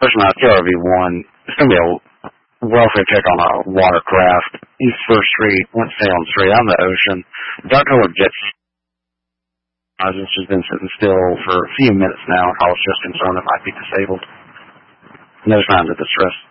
First night, KRV-1, it's going to be a welfare check on a watercraft. East First Street, went sailing straight out in the ocean. Dark-colored jet she's been sitting still for a few minutes now. I was just concerned it might be disabled. No signs of distress.